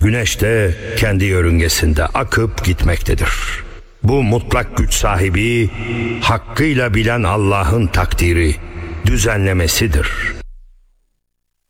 güneş de kendi yörüngesinde akıp gitmektedir. Bu mutlak güç sahibi, hakkıyla bilen Allah'ın takdiri, düzenlemesidir.